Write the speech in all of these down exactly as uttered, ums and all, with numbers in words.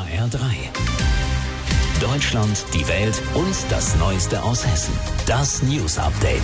R drei. Deutschland, die Welt und das Neueste aus Hessen. Das News Update.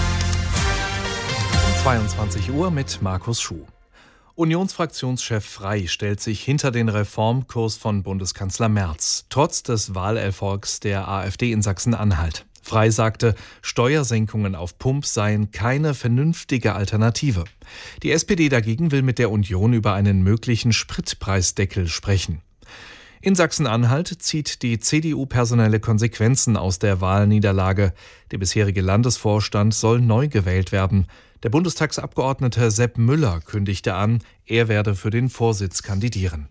zweiundzwanzig Uhr mit Markus Schuh. Unionsfraktionschef Frey stellt sich hinter den Reformkurs von Bundeskanzler Merz, trotz des Wahlerfolgs der AfD in Sachsen-Anhalt. Frey sagte, Steuersenkungen auf Pump seien keine vernünftige Alternative. Die S P D dagegen will mit der Union über einen möglichen Spritpreisdeckel sprechen. In Sachsen-Anhalt zieht die C D U personelle Konsequenzen aus der Wahlniederlage. Der bisherige Landesvorstand soll neu gewählt werden. Der Bundestagsabgeordnete Sepp Müller kündigte an, er werde für den Vorsitz kandidieren.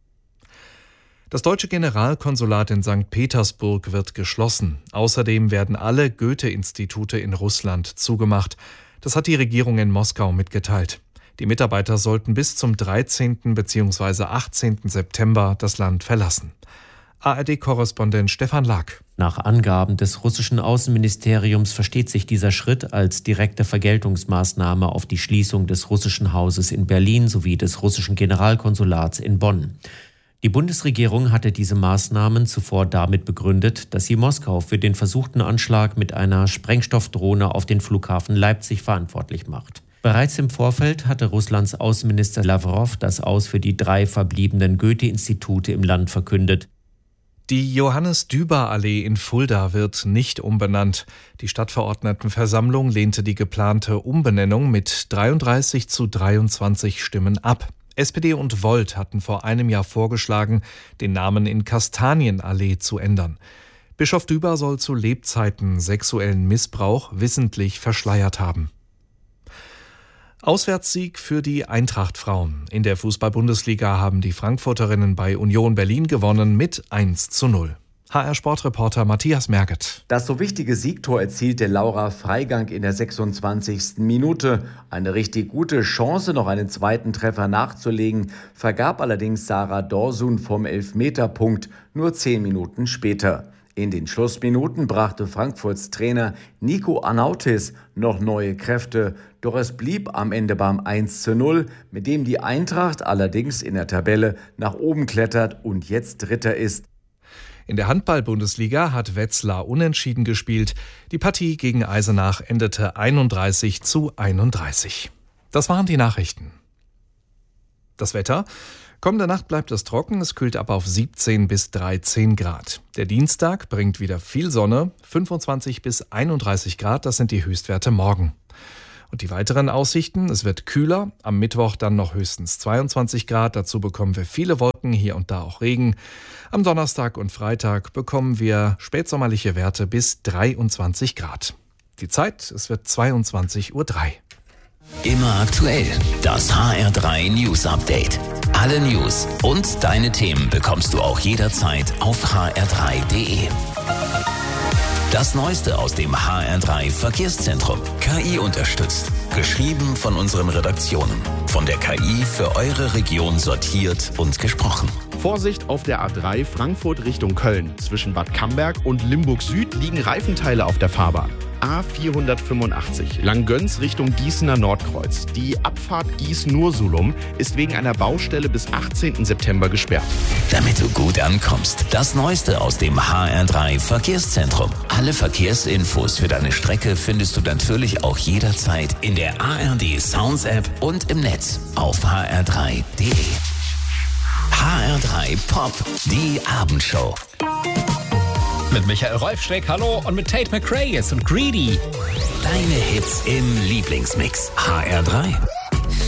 Das deutsche Generalkonsulat in Sankt Petersburg wird geschlossen. Außerdem werden alle Goethe-Institute in Russland zugemacht. Das hat die Regierung in Moskau mitgeteilt. Die Mitarbeiter sollten bis zum dreizehnten bzw. achtzehnten September das Land verlassen. A R D-Korrespondent Stefan Lack. Nach Angaben des russischen Außenministeriums versteht sich dieser Schritt als direkte Vergeltungsmaßnahme auf die Schließung des russischen Hauses in Berlin sowie des russischen Generalkonsulats in Bonn. Die Bundesregierung hatte diese Maßnahmen zuvor damit begründet, dass sie Moskau für den versuchten Anschlag mit einer Sprengstoffdrohne auf den Flughafen Leipzig verantwortlich macht. Bereits im Vorfeld hatte Russlands Außenminister Lavrov das Aus für die drei verbliebenen Goethe-Institute im Land verkündet. Die Johannes-Düber-Allee in Fulda wird nicht umbenannt. Die Stadtverordnetenversammlung lehnte die geplante Umbenennung mit dreiunddreißig zu dreiundzwanzig Stimmen ab. S P D und Volt hatten vor einem Jahr vorgeschlagen, den Namen in Kastanienallee zu ändern. Bischof Düber soll zu Lebzeiten sexuellen Missbrauch wissentlich verschleiert haben. Auswärtssieg für die Eintracht-Frauen. In der Fußball-Bundesliga haben die Frankfurterinnen bei Union Berlin gewonnen mit eins zu null. H R-Sportreporter Matthias Merget. Das so wichtige Siegtor erzielte Laura Freigang in der sechsundzwanzigsten Minute. Eine richtig gute Chance, noch einen zweiten Treffer nachzulegen, vergab allerdings Sarah Dorsun vom Elfmeterpunkt nur zehn Minuten später. In den Schlussminuten brachte Frankfurts Trainer Nico Anautis noch neue Kräfte, doch es blieb am Ende beim eins zu null, mit dem die Eintracht allerdings in der Tabelle nach oben klettert und jetzt Dritter ist. In der Handball-Bundesliga hat Wetzlar unentschieden gespielt. Die Partie gegen Eisenach endete einunddreißig zu einunddreißig. Das waren die Nachrichten. Das Wetter. Kommende Nacht bleibt es trocken, es kühlt ab auf siebzehn bis dreizehn Grad. Der Dienstag bringt wieder viel Sonne, fünfundzwanzig bis einunddreißig Grad, das sind die Höchstwerte morgen. Und die weiteren Aussichten, es wird kühler, am Mittwoch dann noch höchstens zweiundzwanzig Grad, dazu bekommen wir viele Wolken, hier und da auch Regen. Am Donnerstag und Freitag bekommen wir spätsommerliche Werte bis dreiundzwanzig Grad. Die Zeit, es wird zweiundzwanzig Uhr drei. Immer aktuell, das H R drei News Update. Alle News und deine Themen bekommst du auch jederzeit auf h r drei punkt d e. Das Neueste aus dem H R drei Verkehrszentrum. K I unterstützt. Geschrieben von unseren Redaktionen. Von der K I für eure Region sortiert und gesprochen. Vorsicht auf der A drei Frankfurt Richtung Köln. Zwischen Bad Camberg und Limburg Süd liegen Reifenteile auf der Fahrbahn. A vierhundertfünfundachtzig Langgöns Richtung Gießener Nordkreuz. Die Abfahrt Gieß-Nursulum ist wegen einer Baustelle bis achtzehnten September gesperrt. Damit du gut ankommst, das Neueste aus dem H R drei Verkehrszentrum. Alle Verkehrsinfos für deine Strecke findest du natürlich auch jederzeit in der A R D Sounds App und im Netz auf h r drei punkt d e. H R drei Pop, die Abendshow. Mit Michael Rolfschreck, hallo, und mit Tate McRae und Greedy. Deine Hits im Lieblingsmix. H R drei.